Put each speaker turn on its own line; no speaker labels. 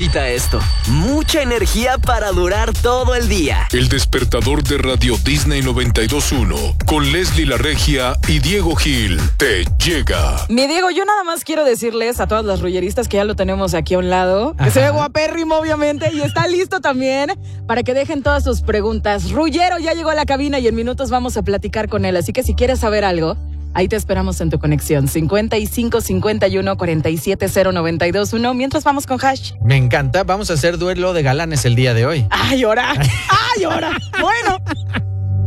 necesita esto. Mucha energía para durar todo el día.
El despertador de Radio Disney 92.1 con Leslie La Regia y Diego Gil te llega.
Mi Diego, yo nada más quiero decirles a todas las rolleristas que ya lo tenemos aquí a un lado, que se ve guapérrimo obviamente y está listo también para que dejen todas sus preguntas. Rullero ya llegó a la cabina y en minutos vamos a platicar con él, así que si quieres saber algo, ahí te esperamos en tu conexión 55 51 47 0921. Mientras vamos con Hash.
Me encanta, vamos a hacer duelo de galanes el día de hoy.
¡Ay, ahora! ¡Ay, ahora! Bueno,